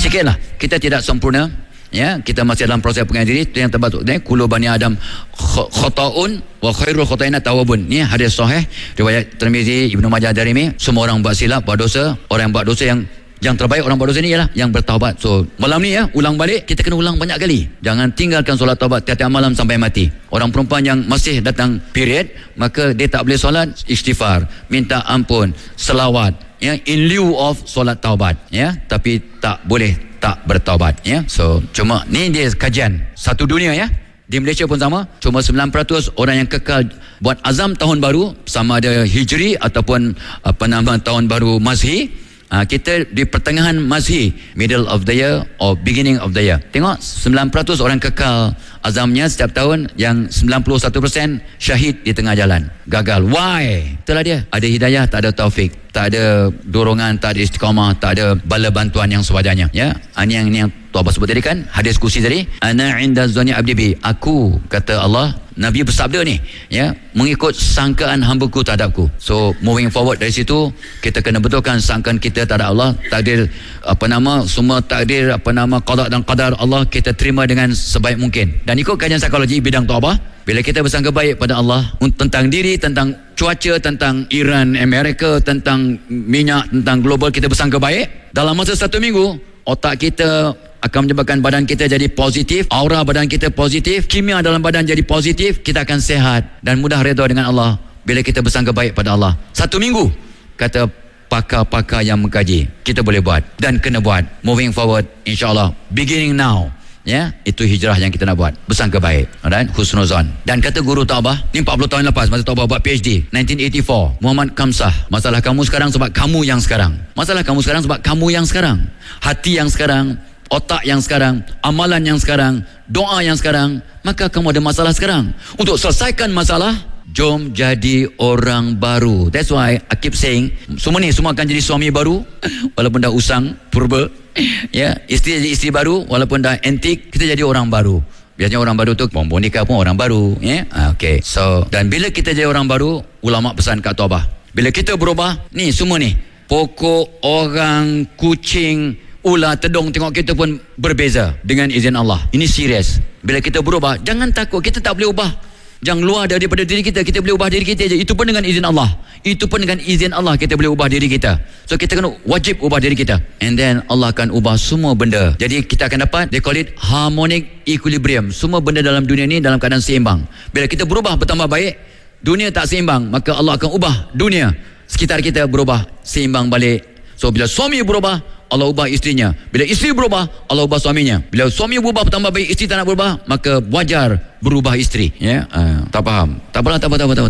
sikit lah. Kita tidak sempurna, ya, kita masih dalam proses pengendalian diri. Itu yang terbatuk kullu bani Adam khata'un wa khairul khata'ina tawwabun. Ni hadis sahih riwayat Tirmizi, Ibnu Majah, Darimi. Semua orang buat silap, buat dosa. Orang yang buat dosa yang terbaik orang buat dosa ni ialah yang bertaubat. So malam ni ya, ulang balik. Kita kena ulang banyak kali. Jangan tinggalkan solat taubat tiap-tiap malam sampai mati. Orang perempuan yang masih datang period, maka dia tak boleh solat, istighfar, minta ampun, selawat, ya, in lieu of solat taubat, ya, tapi tak boleh tak bertaubat, ya. So cuma ni dia kajian satu dunia, ya. Di Malaysia pun sama, cuma 9% orang yang kekal buat azam tahun baru, sama ada Hijri ataupun tahun baru Mazhi. Kita di pertengahan Mazhi, middle of the year or beginning of the year. Tengok 9% orang kekal azamnya setiap tahun, yang 91% syahid di tengah jalan, gagal. Why? Itulah dia, ada hidayah, tak ada taufik, tak ada dorongan, tak ada istiqamah, tak ada bala bantuan yang sewajarnya, ya. Ini yang Tuan Abah sebut tadi kan, hadis kursi tadi, ana inda zanni abdi bi, aku, kata Allah, Nabi bersabda ni, ya, mengikut sangkaan hamba-Ku terhadapku. So moving forward dari situ, kita kena betulkan sangkaan kita terhadap Allah. Takdir semua takdir qada dan qadar Allah kita terima dengan sebaik mungkin. Dan ikut kajian psikologi bidang Tuan Abah, bila kita bersangka baik pada Allah tentang diri, tentang cuaca, tentang Iran, Amerika, tentang minyak, tentang global, kita bersangka baik, dalam masa 1 minggu otak kita akan menyebabkan badan kita jadi positif, aura badan kita positif, kimia dalam badan jadi positif, kita akan sehat dan mudah redha dengan Allah bila kita bersangka baik pada Allah. 1 minggu, kata pakar-pakar yang mengkaji, kita boleh buat dan kena buat. Moving forward, insyaAllah, beginning now, ya, itu hijrah yang kita nak buat, bersangka baik, alright, husnuzan. Dan kata guru Tuan Abah ni 40 tahun lepas, masa Tuan Abah buat PhD 1984, Muhammad Kamsah, masalah kamu sekarang sebab kamu yang sekarang, masalah kamu sekarang sebab kamu yang sekarang, hati yang sekarang, otak yang sekarang, amalan yang sekarang, doa yang sekarang, maka kamu ada masalah sekarang. Untuk selesaikan masalah, jom jadi orang baru. That's why I keep saying, semua akan jadi suami baru walaupun dah usang purba, ya, isteri jadi isteri baru walaupun dah antik, kita jadi orang baru. Biasanya orang baru tu perempuan nikah pun orang baru, ya. Okay. So, dan bila kita jadi orang baru, ulama pesan kat Tuan Abah, bila kita berubah, ni semua ni, pokok, orang, kucing, ular, tedung tengok kita pun berbeza dengan izin Allah. Ini serius. Bila kita berubah, jangan takut, kita tak boleh ubah yang luar daripada diri kita, kita boleh ubah diri kita je. Itu pun dengan izin Allah. Itu pun dengan izin Allah kita boleh ubah diri kita. So kita kena wajib ubah diri kita, and then Allah akan ubah semua benda. Jadi kita akan dapat, they call it harmonic equilibrium. Semua benda dalam dunia ni dalam keadaan seimbang. Bila kita berubah bertambah baik, dunia tak seimbang, maka Allah akan ubah dunia sekitar kita berubah seimbang balik. So bila suami berubah, Allah ubah isterinya. Bila isteri berubah, Allah ubah suaminya. Bila suami berubah bertambah baik, isteri tak nak berubah, maka wajar berubah isteri, ya. Tak faham, tak apalah,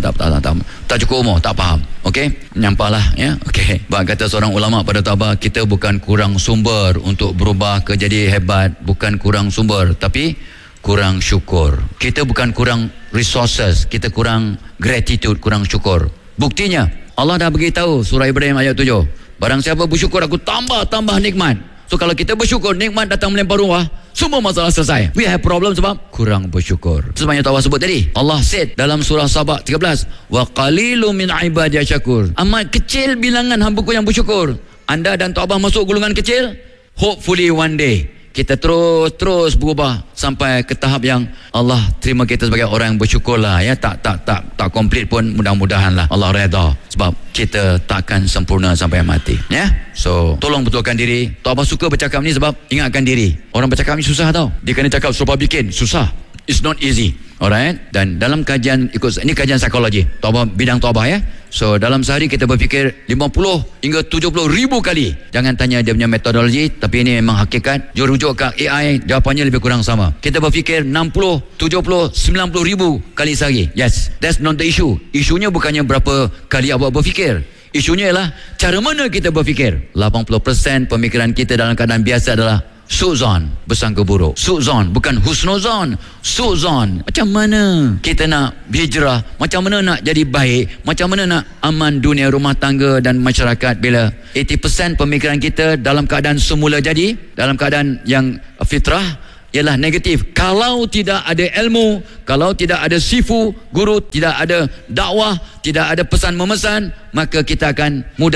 tak cukup umur, tak faham, okey, menyampailah, ya. Okey, kata seorang ulama pada Tabah, kita bukan kurang sumber untuk berubah ke jadi hebat, bukan kurang sumber, tapi kurang syukur. Kita bukan kurang resources, kita kurang gratitude, kurang syukur. Buktinya Allah dah beritahu surah Ibrahim ayat 7, barang siapa bersyukur, aku tambah nikmat. So kalau kita bersyukur, nikmat datang melempar ruah, semua masalah selesai. We have problem sebab kurang bersyukur. Sebab yang Tuan sebut tadi, Allah said dalam surah Sabah 13, wa qalilun min ibadiy syakur, amat kecil bilangan hamba-Ku yang bersyukur. Anda dan Tuan Abah masuk golongan kecil, hopefully one day kita terus berubah sampai ke tahap yang Allah terima kita sebagai orang yang bersyukur lah, ya. Tak komplit pun, mudah-mudahan lah Allah redha, sebab kita takkan sempurna sampai mati, ya. So tolong betulkan diri. Tuan Abah suka bercakap ni sebab ingatkan diri. Orang bercakap ni susah tau, dia kena cakap serupa bikin, susah, it's not easy, alright. Dan dalam kajian, ini kajian psikologi Tuan Abah, bidang Tuan Abah, ya. So dalam sehari kita berfikir 50 hingga 70 ribu kali. Jangan tanya dia punya metodologi, tapi ini memang hakikat. Rujuk ke AI, jawapannya lebih kurang sama. Kita berfikir 60, 70, 90 ribu kali sehari. Yes, that's not the issue. Isunya bukannya berapa kali awak berfikir, isunya ialah cara mana kita berfikir. 80% pemikiran kita dalam keadaan biasa adalah su'zon, bersangka buruk. Su'zon, bukan husnuzon, su'zon. Macam mana kita nak hijrah, macam mana nak jadi baik, macam mana nak aman dunia, rumah tangga dan masyarakat bila 80% pemikiran kita dalam keadaan semula jadi, dalam keadaan yang fitrah ialah negatif. Kalau tidak ada ilmu, kalau tidak ada sifu, guru, tidak ada dakwah, tidak ada pesan memesan, maka kita akan mudah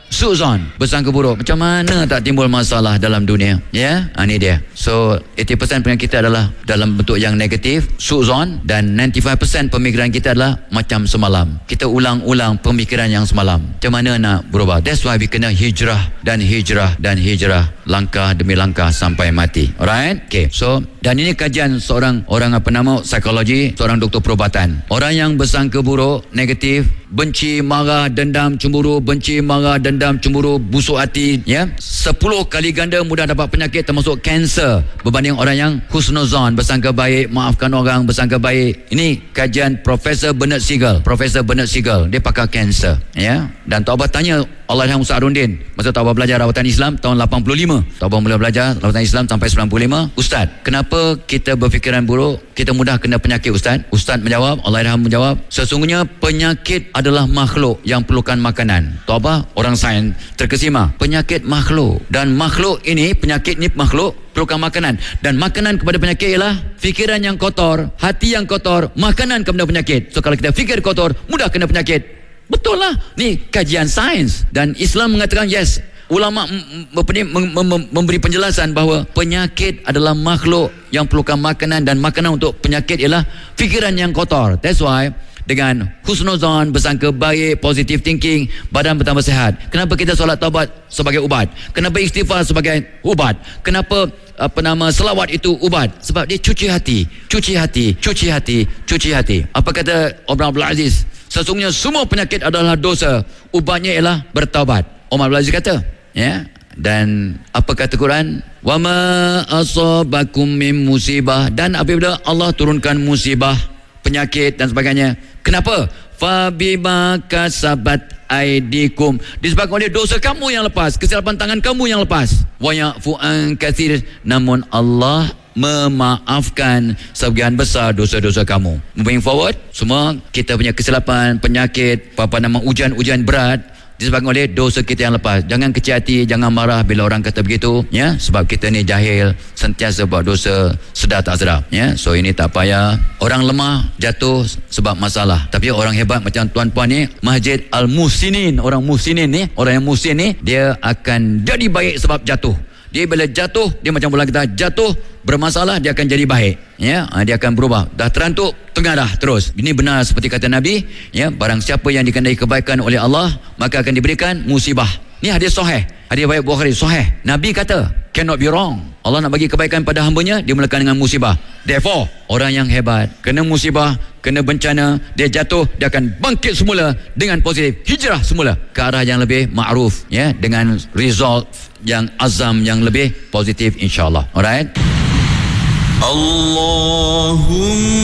Su'zon, bersangka buruk. Macam mana tak timbul masalah dalam dunia? Ya, ini dia. So 80% penyakit kita adalah dalam bentuk yang negatif, su'zon, dan 95% pemikiran kita adalah macam semalam. Kita ulang-ulang pemikiran yang semalam. Macam mana nak berubah? That's why we kena hijrah dan hijrah dan hijrah, langkah demi langkah sampai mati. Alright? Okay. So, dan ini kajian seorang psikologi, seorang doktor perubatan. Orang yang bersangka buruk, negatif, benci, marah, dendam, cemburu, benci, marah, dendam, cemburu, busuk hati, ya, 10 kali ganda mudah dapat penyakit termasuk kanser berbanding orang yang husnuzan, bersangka baik, maafkan orang, bersangka baik. Ini kajian Profesor Bernard Siegel. Dia pakar kanser, ya. Dan Tok Abah tanya Allahyarham Ustaz Arundin masa Tok Abah belajar rawatan Islam tahun 85. Tok Abah mula belajar rawatan Islam sampai 95. Ustaz, kenapa kita berfikiran buruk? Kita mudah kena penyakit, Ustaz. Ustaz menjawab, Allahyarham menjawab, sesungguhnya penyakit adalah makhluk yang perlukan makanan. Tok Abah orang sains terkesima, penyakit makhluk, dan makhluk ini, penyakit ni makhluk perlukan makanan, dan makanan kepada penyakit ialah fikiran yang kotor, hati yang kotor, makanan kepada penyakit. So kalau kita fikir kotor, mudah kena penyakit. Betul lah, ni kajian sains. Dan Islam mengatakan yes, ulama memberi penjelasan bahawa penyakit adalah makhluk yang perlukan makanan, dan makanan untuk penyakit ialah fikiran yang kotor. That's why dengan husnuzan, bersangka baik, positive thinking, badan bertambah sihat. Kenapa kita solat taubat sebagai ubat? Kenapa istighfar sebagai ubat? Kenapa selawat itu ubat? Sebab dia cuci hati. Apa kata Umar Abdul Aziz? Sesungguhnya semua penyakit adalah dosa, ubatnya ialah bertaubat. Umar Abdul Aziz kata, ya. Dan apa kata Quran? Wa ma asabakum min musibah, dan apabila Allah turunkan musibah, penyakit dan sebagainya, kenapa? Fabima kasabat aidikum, disebabkan oleh dosa kamu yang lepas, kesilapan tangan kamu yang lepas. Wa ya'fu an katsir, namun Allah memaafkan sebagian besar dosa-dosa kamu. Moving forward, semua kita punya kesilapan, penyakit, ujian berat disebabkan oleh dosa kita yang lepas. Jangan kecil hati, jangan marah bila orang kata begitu, ya, sebab kita ni jahil, sentiasa buat dosa sedar tak sedar, ya. So ini tak payah. Orang lemah jatuh sebab masalah, tapi orang hebat macam tuan-puan ni, Masjid Al-Muhsinin, orang muhsinin ni, orang yang muhsin ni, dia akan jadi baik sebab jatuh. Dia bila jatuh, dia macam bola kita jatuh, bermasalah, dia akan jadi baik, ya. Dia akan berubah. Dah terantuk, tengah dah terus. Ini benar seperti kata Nabi, ya, barang siapa yang dikehendaki kebaikan oleh Allah, maka akan diberikan musibah. Ni hadis sahih, hadis riwayat Bukhari sahih. Nabi kata, cannot be wrong. Allah nak bagi kebaikan pada hambanya, dia mulakan dengan musibah. Therefore, orang yang hebat, kena musibah, kena bencana, dia jatuh, dia akan bangkit semula dengan positif, hijrah semula ke arah yang lebih ma'ruf, ya, dengan result yang azam yang lebih positif, insyaAllah. Alright. Allahumma